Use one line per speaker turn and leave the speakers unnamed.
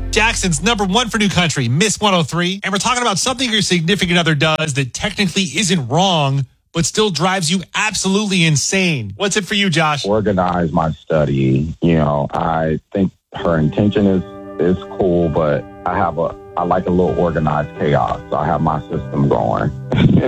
Jackson's number one for new country, Miss 103. And we're talking about something your significant other does that technically isn't wrong, but still drives you absolutely insane. What's it for you, Josh?
Organize my study. I think her intention is cool, but I like a little organized chaos. So I have my system going.